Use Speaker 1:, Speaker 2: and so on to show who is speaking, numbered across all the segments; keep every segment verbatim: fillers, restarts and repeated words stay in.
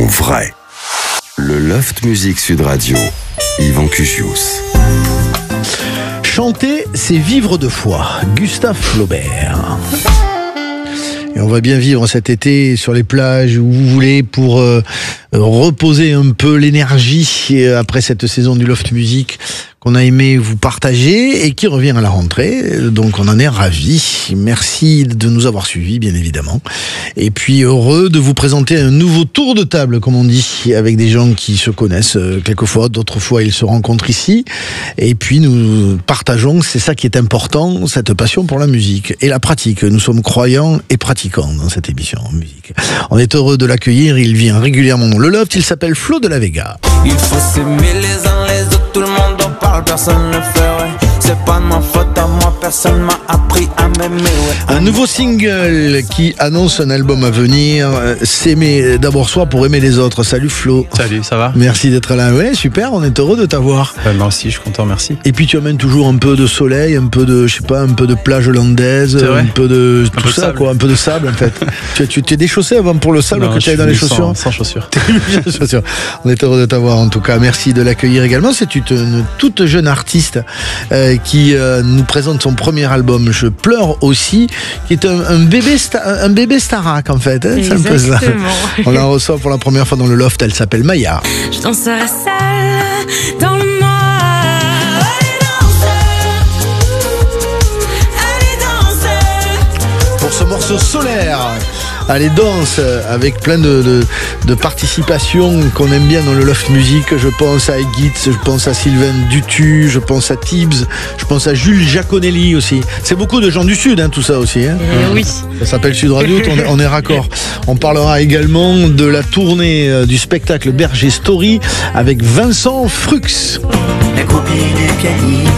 Speaker 1: vrai. Le Loft Music Sud Radio, Yvan Cugius.
Speaker 2: Chanter, c'est vivre de foi. Gustave Flaubert. Et on va bien vivre cet été sur les plages où vous voulez pour euh, reposer un peu l'énergie après cette saison du Loft Music qu'on a aimé vous partager et qui revient à la rentrée. Donc on en est ravis. Merci de nous avoir suivis, bien évidemment. Et puis heureux de vous présenter un nouveau tour de table, comme on dit, avec des gens qui se connaissent quelquefois, d'autres fois ils se rencontrent ici. Et puis nous partageons, c'est ça qui est important, cette passion pour la musique et la pratique. Nous sommes croyants et pratiquants dans cette émission en musique. On est heureux de l'accueillir. Il vient régulièrement dans le Loft. Il s'appelle Flo de la Vega.
Speaker 3: Il faut s'aimer les uns les autres, tout le monde en parle, personne ne fait, ouais. C'est pas de ma faute à moi, personne m'a appris à m'aimer, ouais.
Speaker 2: Un nouveau single qui annonce un album à venir, S'aimer d'abord soi pour aimer les autres. Salut Flo.
Speaker 4: Salut, ça va?
Speaker 2: Merci d'être là. Ouais, super, on est heureux de t'avoir.
Speaker 4: Euh, moi aussi, je suis content, merci.
Speaker 2: Et puis tu amènes toujours un peu de soleil, un peu de, je sais pas, un peu de plage hollandaise, un peu de
Speaker 4: un
Speaker 2: tout
Speaker 4: peu de
Speaker 2: ça,
Speaker 4: sable.
Speaker 2: quoi, un peu de sable en fait. tu, tu t'es déchaussé avant pour le sable
Speaker 4: Non,
Speaker 2: que tu avais dans les chaussures?
Speaker 4: Sans, sans chaussures.
Speaker 2: chaussures. On est heureux de t'avoir en tout cas. Merci de l'accueillir également. C'est une, une toute jeune artiste euh, qui euh, nous présente son premier album, Je pleure aussi, qui est un, un bébé sta- un bébé Starac en fait. Hein, c'est un peu ça. On la reçoit pour la première fois dans le Loft. Elle s'appelle Maya.
Speaker 5: Je danserai seule dans le noir.
Speaker 2: Pour ce morceau solaire, allez danse avec plein de, de, de participations qu'on aime bien dans le Loft Music. Je pense à Egit, je pense à Sylvain Dutu, je pense à Tibbs, je pense à Jules Giaconelli aussi. C'est beaucoup de gens du Sud, hein, tout ça aussi. Hein.
Speaker 5: Euh, oui.
Speaker 2: Ça s'appelle Sud Radio, on est, on est raccord. On parlera également de la tournée euh, du spectacle Berger Story avec Vincent Frux.
Speaker 3: Les copines du pianiste.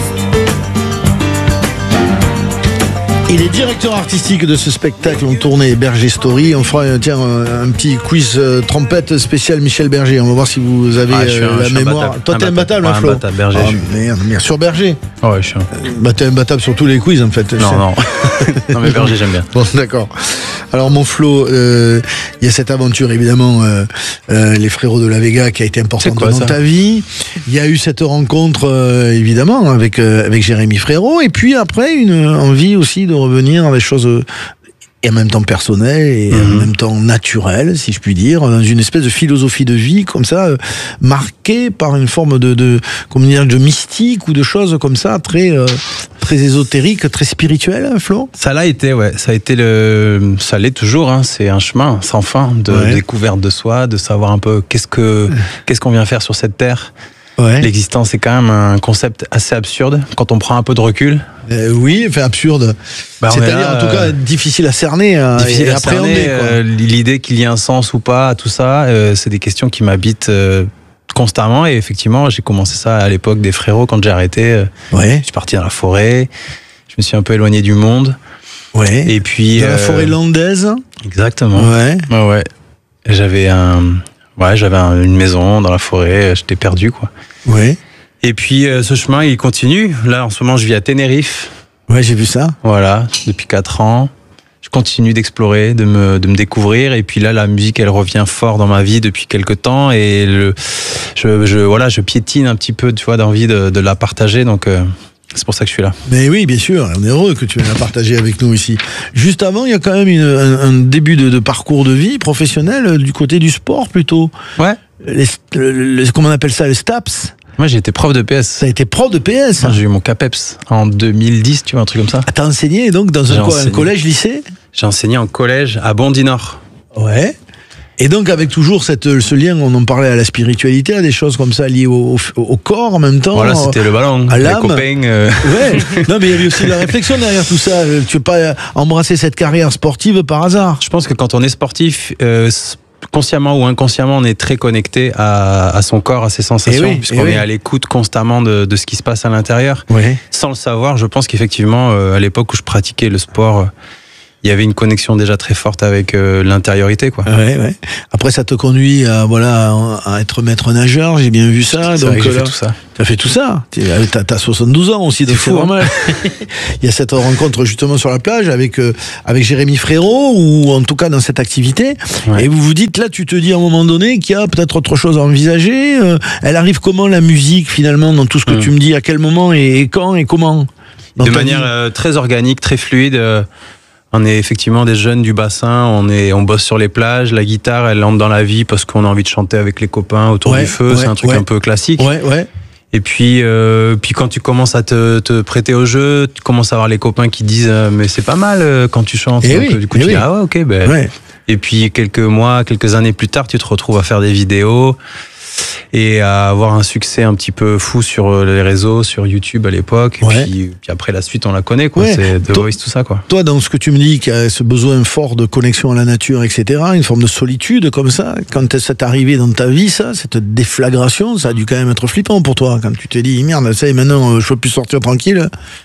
Speaker 2: Il est directeur artistique de ce spectacle en tournée Berger Story. On fera tiens, un, un petit quiz euh, trompette spécial Michel Berger. On va voir si vous avez
Speaker 4: Ah, je suis un-
Speaker 2: euh,
Speaker 4: je
Speaker 2: la
Speaker 4: suis
Speaker 2: mémoire.
Speaker 4: imbattable.
Speaker 2: Toi, t'es imbattable, hein,
Speaker 4: Ouais,
Speaker 2: Flo?
Speaker 4: imbattable, Berger,
Speaker 2: Ah,
Speaker 4: je suis-
Speaker 2: merde, merde, sur Berger.
Speaker 4: Oh, ouais, je suis un...
Speaker 2: Bah, t'es imbattable sur tous les quiz, en fait.
Speaker 4: Non,
Speaker 2: C'est-
Speaker 4: non. Non, mais Berger, j'aime bien.
Speaker 2: Bon, d'accord. Alors, mon Flo, euh, il y a cette aventure, évidemment, euh, euh, les frérots de la Vega, qui a été importante
Speaker 4: C'est quoi,
Speaker 2: dans
Speaker 4: ça
Speaker 2: ta vie. Il y a eu cette rencontre, euh, évidemment, avec, euh, avec Jérémy Frérot. Et puis, après, une envie aussi de revenir dans des choses... Euh, et en même temps personnel et
Speaker 4: Mmh.
Speaker 2: en même temps naturel, si je puis dire, dans une espèce de philosophie de vie comme ça, euh, marquée par une forme de, de, comment dire, de mystique ou de choses comme ça, très, euh, très ésotérique, très spirituel, hein, Flo.
Speaker 4: Ça l'a été, ouais. Ça a été le, ça l'est toujours. Hein. C'est un chemin sans fin de
Speaker 2: Ouais.
Speaker 4: découverte de soi, de savoir un peu qu'est-ce que, qu'est-ce qu'on vient faire sur cette terre.
Speaker 2: Ouais.
Speaker 4: L'existence est quand même un concept assez absurde quand on prend un peu de recul.
Speaker 2: Euh, oui, enfin absurde.
Speaker 4: Bah, on est
Speaker 2: C'est-à-dire,
Speaker 4: là,
Speaker 2: en tout cas,
Speaker 4: euh,
Speaker 2: difficile à cerner, hein,
Speaker 4: Difficile
Speaker 2: et
Speaker 4: à
Speaker 2: appréhender.
Speaker 4: cerner,
Speaker 2: Quoi.
Speaker 4: euh, l'idée qu'il y ait un sens ou pas à tout ça, euh, c'est des questions qui m'habitent euh, constamment. Et effectivement, j'ai commencé ça à l'époque des frérots quand j'ai arrêté. euh,
Speaker 2: Ouais,
Speaker 4: Je suis parti dans la forêt, je me suis un peu éloigné du monde.
Speaker 2: ouais.
Speaker 4: Et puis
Speaker 2: Dans la
Speaker 4: euh,
Speaker 2: forêt landaise.
Speaker 4: Exactement.
Speaker 2: Ouais.
Speaker 4: Ouais, ouais. J'avais un, ouais, j'avais un- une maison dans la forêt. J'étais perdu, quoi.
Speaker 2: Ouais.
Speaker 4: Et puis euh, ce chemin, il continue. Là, en ce moment, je vis à Tenerife.
Speaker 2: Ouais, j'ai vu ça.
Speaker 4: Voilà, depuis quatre ans. Je continue d'explorer, de me, de me découvrir. Et puis là, la musique, elle revient fort dans ma vie depuis quelques temps. Et le, je, je, voilà, je piétine un petit peu, tu vois, d'envie de, de la partager. Donc, euh, c'est pour ça que je suis là.
Speaker 2: Mais oui, bien sûr, on est heureux que tu viennes la partager avec nous ici. Juste avant, il y a quand même une, un, un début de, de parcours de vie professionnel euh, du côté du sport plutôt.
Speaker 4: Ouais.
Speaker 2: Les, le- le- comment on appelle ça, les STAPS.
Speaker 4: Moi, j'ai été prof de P S.
Speaker 2: Ça a été prof de P S.
Speaker 4: Moi, j'ai eu mon CAPEPS en deux mille dix, tu vois, un truc comme ça.
Speaker 2: Ah, t'as enseigné donc dans
Speaker 4: J'ai
Speaker 2: un, quoi, un
Speaker 4: enseigné.
Speaker 2: collège, lycée.
Speaker 4: J'ai enseigné en collège à Bondy-Nord.
Speaker 2: Ouais. Et donc avec toujours cette, ce lien, on en parlait à la spiritualité, à des choses comme ça liées au, au, au corps en même temps.
Speaker 4: Voilà, c'était le ballon.
Speaker 2: à
Speaker 4: Les
Speaker 2: l'âme.
Speaker 4: copains. euh,
Speaker 2: Ouais. Non, mais il y avait aussi de la réflexion derrière tout ça. Tu veux pas embrasser cette carrière sportive par hasard.
Speaker 4: Je pense que quand on est sportif, euh, consciemment ou inconsciemment, on est très connecté à, à son corps, à ses sensations,
Speaker 2: Eh oui,
Speaker 4: puisqu'on
Speaker 2: eh
Speaker 4: est
Speaker 2: oui.
Speaker 4: à l'écoute constamment de, de ce qui se passe à l'intérieur.
Speaker 2: Ouais.
Speaker 4: Sans le savoir, je pense qu'effectivement, euh, à l'époque où je pratiquais le sport, euh, il y avait une connexion déjà très forte avec euh, l'intériorité, quoi.
Speaker 2: Ouais, ouais. Après, ça te conduit à, voilà, à être maître nageur, j'ai bien vu ça.
Speaker 4: C'est
Speaker 2: donc,
Speaker 4: vrai que j'ai
Speaker 2: là,
Speaker 4: fait tout ça.
Speaker 2: T'as fait tout ça. T'as, t'as soixante-douze ans aussi, donc c'est,
Speaker 4: c'est fou,
Speaker 2: normal. Hein. Il y a cette rencontre justement sur la plage avec, euh, avec Jérémy Frérot, ou en tout cas dans cette activité. Ouais. Et vous vous dites, là, tu te dis à un moment donné qu'il y a peut-être autre chose à envisager. Euh, elle arrive comment, la musique, finalement, dans tout ce que mmh. tu me dis? À quel moment et, et quand et comment?
Speaker 4: De manière euh, très organique, très fluide. Euh, on est effectivement des jeunes du bassin, on, est, on bosse sur les plages, la guitare, elle entre dans la vie parce qu'on a envie de chanter avec les copains autour
Speaker 2: ouais,
Speaker 4: du feu,
Speaker 2: ouais,
Speaker 4: c'est un truc
Speaker 2: ouais.
Speaker 4: un peu classique.
Speaker 2: Ouais, ouais.
Speaker 4: Et puis, euh, puis quand tu commences à te, te prêter au jeu, tu commences à avoir les copains qui disent euh, mais c'est pas mal euh, quand tu chantes.
Speaker 2: Et
Speaker 4: donc,
Speaker 2: oui,
Speaker 4: du coup, tu
Speaker 2: oui.
Speaker 4: dis ah ouais, ok. Ben.
Speaker 2: Ouais.
Speaker 4: Et puis quelques mois, quelques années plus tard, tu te retrouves à faire des vidéos et à avoir un succès un petit peu fou sur les réseaux, sur YouTube à l'époque.
Speaker 2: Ouais.
Speaker 4: Et puis, puis après, la suite, on la connaît, quoi.
Speaker 2: Ouais.
Speaker 4: C'est The
Speaker 2: toi,
Speaker 4: Voice, tout ça, quoi.
Speaker 2: Toi, dans ce que tu me dis, qu'il y a ce besoin fort de connexion à la nature, et cetera, une forme de solitude comme ça, quand ça t'est arrivé dans ta vie, ça, cette déflagration, ça a dû quand même être flippant pour toi, quand tu t'es dit, merde, ça y est, maintenant, je peux plus sortir tranquille.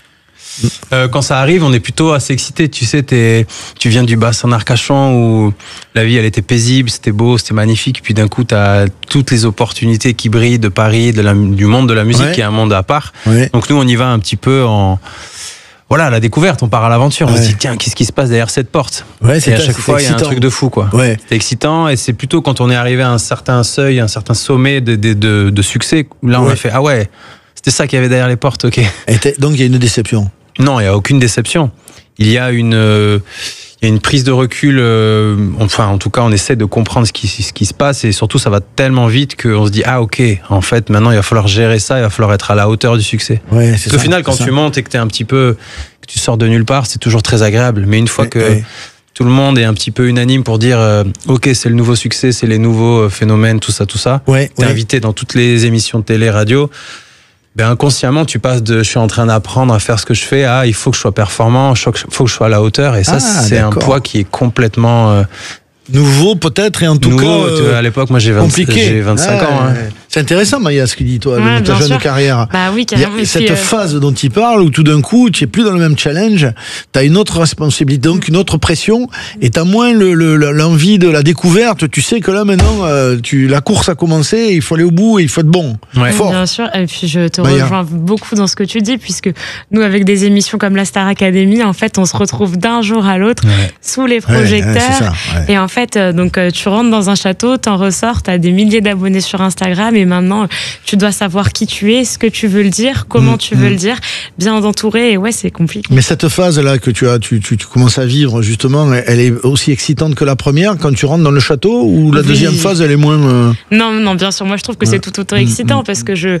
Speaker 4: Euh, quand ça arrive, on est plutôt assez excité. Tu sais, t'es, tu viens du bassin d'Arcachon où la vie, elle était paisible, c'était beau, c'était magnifique. Puis d'un coup, t'as toutes les opportunités qui brillent de Paris, de la, du monde de la musique, ouais. qui est un monde à part. Ouais. Donc nous, on y va un petit peu en... Voilà, à la découverte, on part à l'aventure. Ouais. On se dit, tiens, qu'est-ce qui se passe derrière cette porte?
Speaker 2: Ouais,
Speaker 4: et à chaque fois, il y a un truc de fou, quoi.
Speaker 2: Ouais.
Speaker 4: C'est excitant, et c'est plutôt quand on est arrivé à un certain seuil, un certain sommet de, de, de, de succès, là, on ouais. a fait, ah ouais, c'était ça qu'il y avait derrière les portes, ok.
Speaker 2: Et donc, il y a une déception.
Speaker 4: Non, il n'y a aucune déception. Il y a une, euh, il y a une prise de recul. Euh, enfin, en tout cas, on essaie de comprendre ce qui, ce qui se passe, et surtout, ça va tellement vite qu'on se dit ah ok. En fait, maintenant, il va falloir gérer ça. Il va falloir être à la hauteur du succès.
Speaker 2: Ouais,
Speaker 4: Parce qu'au final, quand tu montes et que t'es un petit peu, que tu sors de nulle part, c'est toujours très agréable. Mais une fois ouais, que ouais. tout le monde est un petit peu unanime pour dire euh, ok, c'est le nouveau succès, c'est les nouveaux phénomènes, tout ça, tout ça.
Speaker 2: Ouais,
Speaker 4: t'es
Speaker 2: ouais.
Speaker 4: invité dans toutes les émissions de télé, radio. Ben inconsciemment, tu passes de je suis en train d'apprendre à faire ce que je fais à il faut que je sois performant, il faut que je sois à la hauteur. Et ça, ah, c'est d'accord. un poids qui est complètement euh,
Speaker 2: nouveau peut-être, et en tout
Speaker 4: nouveau,
Speaker 2: cas euh,
Speaker 4: à l'époque, moi j'ai, vingt, j'ai vingt-cinq
Speaker 2: ah,
Speaker 4: ans. Hein.
Speaker 2: C'est intéressant, Maya, ce qu'il dit, toi,
Speaker 6: ouais,
Speaker 2: de ta jeune
Speaker 6: sûr.
Speaker 2: carrière.
Speaker 6: Bah oui, carrément.
Speaker 2: Il y a cette
Speaker 6: puis, euh...
Speaker 2: phase dont il parle où tout d'un coup, tu es plus dans le même challenge, tu as une autre responsabilité, donc une autre pression, et tu as moins le, le, l'envie de la découverte. Tu sais que là, maintenant, euh, tu, la course a commencé, il faut aller au bout et il faut être bon.
Speaker 6: Ouais.
Speaker 2: Fort.
Speaker 6: Bien sûr, et puis je te
Speaker 2: Maya.
Speaker 6: rejoins beaucoup dans ce que tu dis, puisque nous, avec des émissions comme la Star Academy, en fait, on se retrouve d'un jour à l'autre ouais. sous les projecteurs. Ouais, ouais, c'est ça, ouais. Et en fait, euh, donc, euh, tu rentres dans un château, t'en ressors, t'as des milliers d'abonnés sur Instagram, et maintenant, tu dois savoir qui tu es, ce que tu veux le dire, comment mmh, tu veux mmh. le dire, bien entouré, et ouais, c'est compliqué.
Speaker 2: Mais cette phase-là que tu as, tu, tu, tu commences à vivre, justement, elle est aussi excitante que la première quand tu rentres dans le château, ou la oui. deuxième phase, elle est moins... Euh...
Speaker 6: Non, non, bien sûr, moi je trouve que ouais. c'est tout autant excitant, mmh, parce que je... Mmh.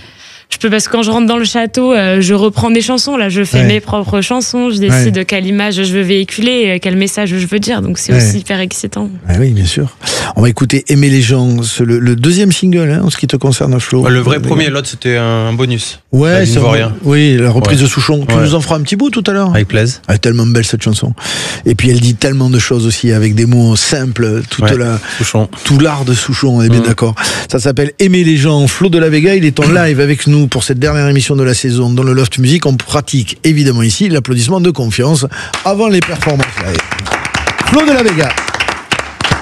Speaker 6: Je peux, parce que quand je rentre dans le château, euh, je reprends des chansons. Là, je fais ouais. mes propres chansons. Je décide ouais. quelle image je veux véhiculer, quel message je veux dire. Donc, c'est ouais. aussi hyper excitant.
Speaker 2: Ah oui, bien sûr. On va écouter Aimer les gens, le, le deuxième single, hein, en ce qui te concerne, Flo.
Speaker 4: Ouais, le vrai premier, gars. L'autre, c'était un bonus.
Speaker 2: Ouais, c'est
Speaker 4: rien.
Speaker 2: Oui, la reprise
Speaker 4: ouais.
Speaker 2: de Souchon. Tu ouais. nous en feras un petit bout tout à l'heure.
Speaker 4: Avec plaisir.
Speaker 2: Elle est tellement belle, cette chanson. Et puis, elle dit tellement de choses aussi, avec des mots simples. Toute ouais. la,
Speaker 4: Souchon.
Speaker 2: Tout l'art de Souchon, on est bien mmh. d'accord. Ça s'appelle Aimer les gens. Flo de la Vega, il est en live avec nous pour cette dernière émission de la saison dans le Loft Music. On pratique évidemment ici l'applaudissement de confiance avant les performances live. Flo de la Vega.